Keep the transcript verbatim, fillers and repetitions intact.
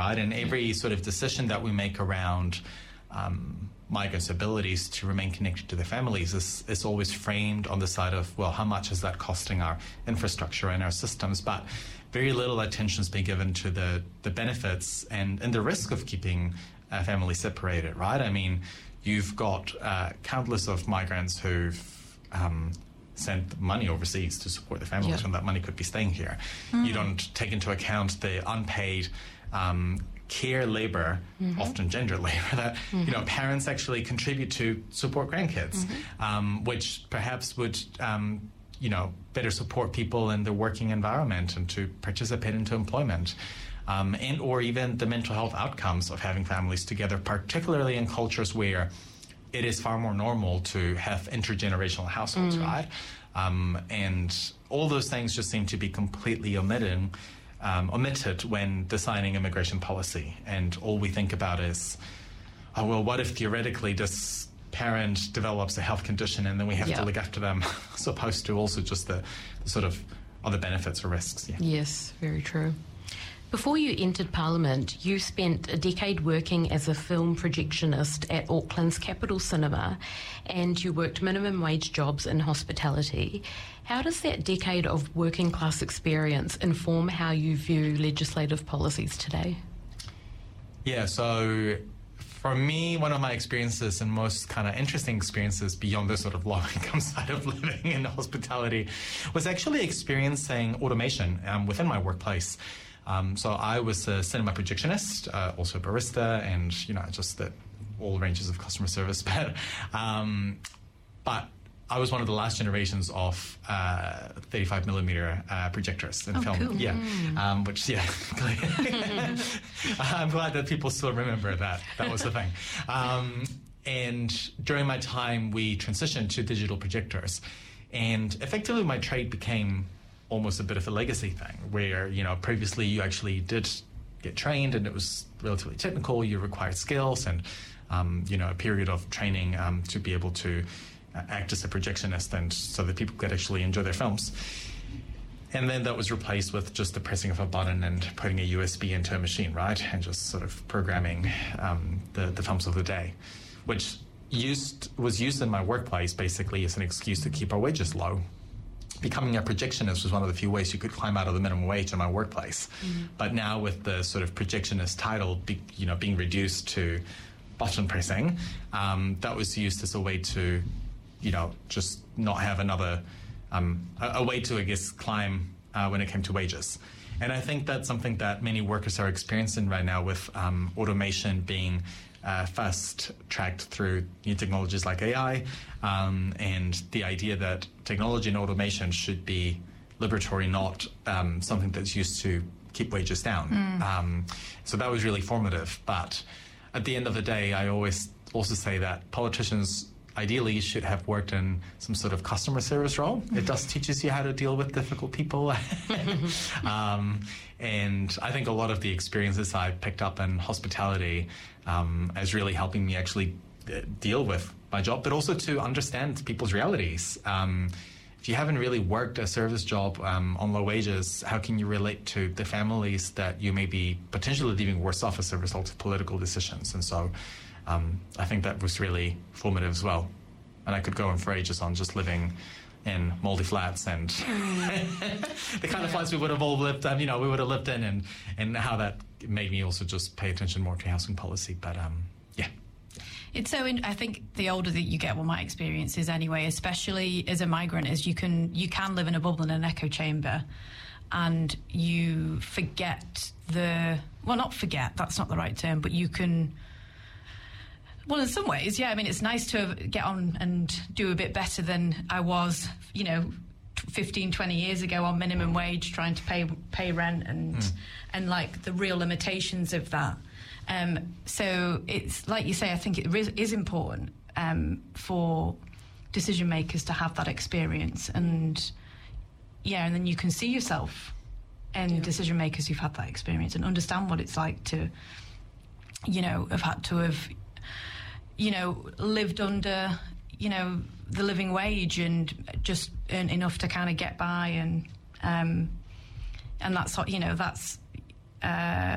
right? And every sort of decision that we make around um, migrants' abilities to remain connected to their families is, is always framed on the side of, well, how much is that costing our infrastructure and our systems? But very little attention is being given to the, the benefits and, and the risk of keeping a family separated, right? I mean, you've got uh, countless of migrants who've um, sent money overseas to support their families, yeah. when that money could be staying here. Mm. You don't take into account the unpaid um, care labor, mm-hmm. often gender labor, that mm-hmm. you know parents actually contribute to support grandkids, mm-hmm. um, which perhaps would um, you know better support people in the working environment and to participate into employment. Um, and or even the mental health outcomes of having families together, particularly in cultures where it is far more normal to have intergenerational households, mm. right? Um, and all those things just seem to be completely omitted, um, omitted when designing immigration policy. And all we think about is, oh, well, what if theoretically this parent develops a health condition and then we have yep. to look after them, as opposed to also just the, the sort of other benefits or risks. Yeah. Yes, very true. Before you entered Parliament, you spent a decade working as a film projectionist at Auckland's Capitol Cinema, and you worked minimum wage jobs in hospitality. How does that decade of working class experience inform how you view legislative policies today? Yeah, so for me, one of my experiences and most kind of interesting experiences beyond the sort of low-income side of living in hospitality was actually experiencing automation um, within my workplace. Um, so I was a cinema projectionist, uh, also a barista, and you know just the, all ranges of customer service. But um, but I was one of the last generations of uh, thirty-five millimeter uh, projectors in oh, film. Cool. Yeah, mm. um, which yeah, I'm glad that people still remember that. That was the thing. Um, and during my time, we transitioned to digital projectors, and effectively my trade became almost a bit of a legacy thing where, you know, previously you actually did get trained and it was relatively technical, you required skills and, um, you know, a period of training um, to be able to uh, act as a projectionist and so that people could actually enjoy their films. And then that was replaced with just the pressing of a button and putting a U S B into a machine, right? And just sort of programming um, the, the films of the day, which used was used in my workplace basically as an excuse to keep our wages low. Becoming a projectionist was one of the few ways you could climb out of the minimum wage in my workplace. Mm-hmm. But now with the sort of projectionist title, be, you know, being reduced to button pressing, um, that was used as a way to, you know, just not have another, um, a, a way to, I guess, climb uh, when it came to wages. And I think that's something that many workers are experiencing right now with um, automation being Uh, fast tracked through new technologies like A I, um, and the idea that technology and automation should be liberatory, not um, something that's used to keep wages down. Mm. Um, so that was really formative. But at the end of the day, I always also say that politicians ideally should have worked in some sort of customer service role. It does teaches you how to deal with difficult people. um, and I think a lot of the experiences I picked up in hospitality um, is really helping me actually uh, deal with my job, but also to understand people's realities. Um, if you haven't really worked a service job um, on low wages, how can you relate to the families that you may be potentially leaving worse off as a result of political decisions? And so um, I think that was really formative as well. And I could go on for ages on just living in moldy flats and the kind of flats we would have all lived, um, you know, we would have lived in, and, and how that made me also just pay attention more to housing policy. But um, yeah. It's so. In, I think the older that you get, well, my experience is anyway, especially as a migrant, is you can you can live in a bubble in an echo chamber, and you forget the well, not forget. That's not the right term, but you can. Well, in some ways, yeah. I mean, it's nice to get on and do a bit better than I was, you know, fifteen, twenty years ago on minimum wage, trying to pay pay rent and mm. and like the real limitations of that. Um, so it's like you say, I think it is important um, for decision makers to have that experience, and yeah, and then you can see yourself in yeah. decision makers who've had that experience and understand what it's like to, you know, have had to have, you know, lived under, you know, the living wage and just earn enough to kind of get by, and um, and that's, you know, that's uh,